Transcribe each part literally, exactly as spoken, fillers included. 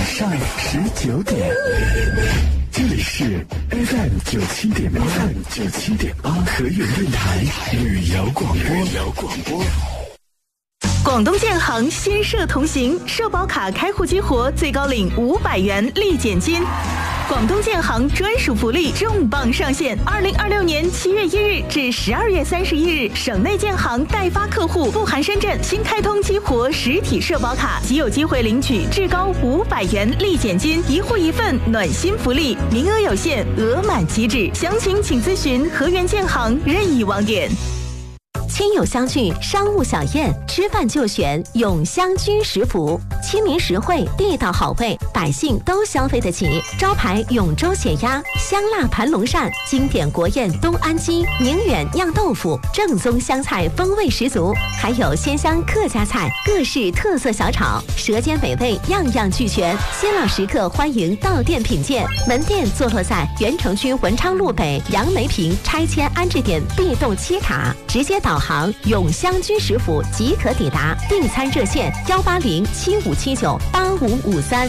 上十九点，这里是 F M 九七点八 ，F M 九七点八河源电台旅游广播。旅游广播。 广东建行新社同行，社保卡开户激活，最高领五百元立减金。广东建行专属福利重磅上线！二零二六年七月一日至十二月三十一日，省内建行代发客户不含深圳新开通激活实体社保卡，即有机会领取至高五百元立减金，一户一份暖心福利，名额有限，额满即止。详情请咨询河源建行任意网点。 亲友相聚，商务小宴，吃饭就选永香居食府，亲民实惠，地道好味，百姓都消费得起。招牌永州血鸭、香辣盘龙鳝，经典国宴东安鸡、宁远酿豆腐，正宗湘菜风味十足，还有鲜香客家菜，各式特色小炒，舌尖美味，样样俱全。新老食客欢迎到店品鉴。门店坐落在原城区文昌路北杨梅坪拆迁安置点 B 栋七塔，直接导航永香居食府即可抵达。订餐热线幺八零七五七九八五五三。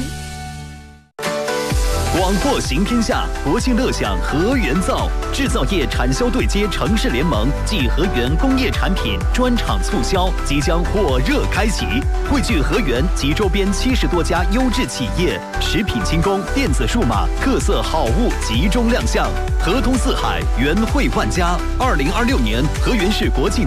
广货行天下，国庆乐享河源造制造业产销对接城市联盟暨河源工业产品专场促销即将火热开启，汇聚河源及周边七十多家优质企业，食品轻工、电子数码特色好物集中亮相，河通四海，源汇万家。二零二六年河源市国庆